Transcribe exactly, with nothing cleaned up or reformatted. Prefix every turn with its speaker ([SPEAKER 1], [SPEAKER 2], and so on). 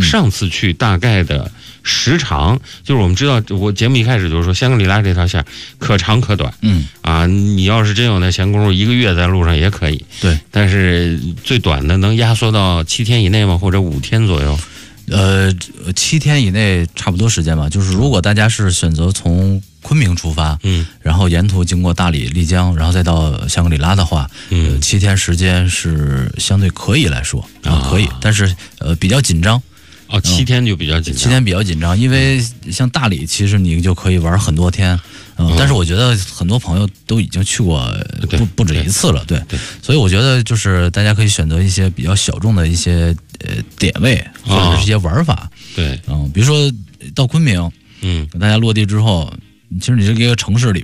[SPEAKER 1] 上次去大概的时长，嗯、就是我们知道，我节目一开始就是说香格里拉这条线可长可短，
[SPEAKER 2] 嗯
[SPEAKER 1] 啊，你要是真有那闲工夫，一个月在路上也可以，
[SPEAKER 2] 对，
[SPEAKER 1] 但是最短的能压缩到七天以内吗？或者五天左右？
[SPEAKER 2] 呃，七天以内差不多时间吧。就是如果大家是选择从昆明出发，嗯，然后沿途经过大理、丽江，然后再到香格里拉的话，嗯，呃、七天时间是相对可以来说啊，可以，但是呃比较紧张。
[SPEAKER 1] 哦，七天就比较紧张，
[SPEAKER 2] 七天比较紧张，因为像大理，其实你就可以玩很多天，嗯，嗯但是我觉得很多朋友都已经去过不不止一次了，对，对，所以我觉得就是大家可以选择一些比较小众的一些呃点位或者是一些玩法，
[SPEAKER 1] 哦、对，
[SPEAKER 2] 嗯，比如说到昆明，嗯，大家落地之后，其实你这个城市里